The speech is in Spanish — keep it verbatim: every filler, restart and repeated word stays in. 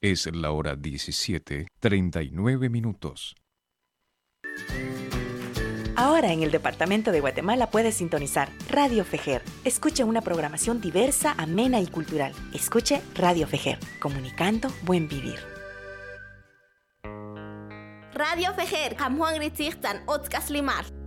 Es la hora diecisiete, treinta y nueve minutos. Ahora en el departamento de Guatemala puedes sintonizar Radio Fejer. Escuche una programación diversa, amena y cultural. Escuche Radio Fejer, comunicando buen vivir. Radio Fejer, Juan Gritzirtan, Otzkas Limar.